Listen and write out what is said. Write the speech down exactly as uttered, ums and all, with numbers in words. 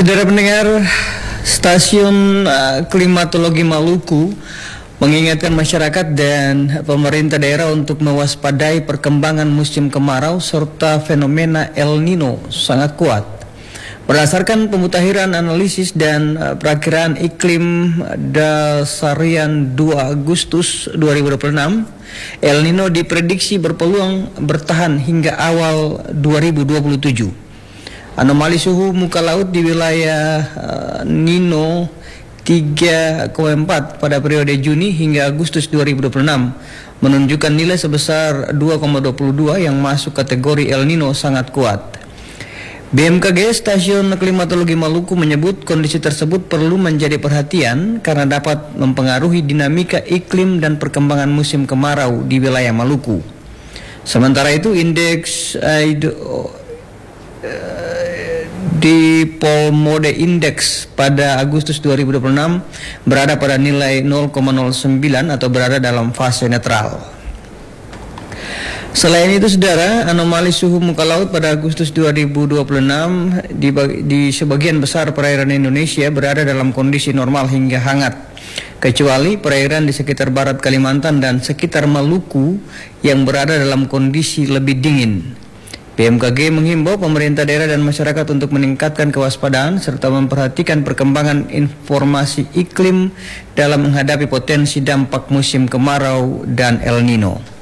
Saudara pendengar, Stasiun uh, Klimatologi Maluku mengingatkan masyarakat dan pemerintah daerah untuk mewaspadai perkembangan musim kemarau serta fenomena El Nino sangat kuat. Berdasarkan pemutakhiran analisis dan uh, perakiraan iklim Dasarian dua Agustus dua ribu dua puluh enam, El Nino diprediksi berpeluang bertahan hingga awal dua ribu dua puluh tujuh. Anomali suhu muka laut di wilayah uh, Nino tiga koma empat pada periode Juni hingga Agustus dua ribu dua puluh enam menunjukkan nilai sebesar dua koma dua dua yang masuk kategori El Nino sangat kuat. B M K G Stasiun Klimatologi Maluku menyebut kondisi tersebut perlu menjadi perhatian karena dapat mempengaruhi dinamika iklim dan perkembangan musim kemarau di wilayah Maluku. Sementara itu indeks uh, di Polmode Index pada Agustus dua ribu dua puluh enam berada pada nilai nol koma nol sembilan atau berada dalam fase netral. Selain itu, saudara, anomali suhu muka laut pada Agustus dua ribu dua puluh enam di, di sebagian besar perairan Indonesia berada dalam kondisi normal hingga hangat, kecuali perairan di sekitar barat Kalimantan dan sekitar Maluku yang berada dalam kondisi lebih dingin. B M K G menghimbau pemerintah daerah dan masyarakat untuk meningkatkan kewaspadaan serta memperhatikan perkembangan informasi iklim dalam menghadapi potensi dampak musim kemarau dan El Nino.